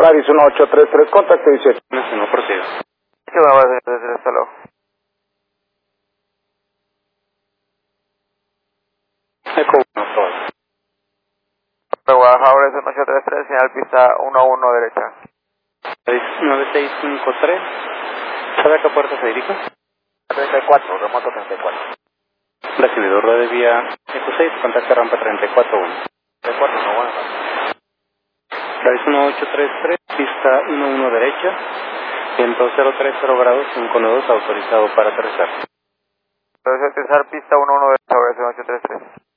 Polaris 1833, contacto 18. No prosigue. Sí, bueno, hasta luego. Eco 1, todo. Guadalajara 1833, señal pista 11 derecha. 9653. ¿Sabe a qué puerta se dirige? 34, remoto 34. Recibido, rueda de vía Eco 6, contacta rampa 341. 34, no, bueno. Polaris 1833, pista 11 derecha, viento 030 grados, 5 autorizado para aterrizar. Entonces, utilizar pista 11 derecha, 1833.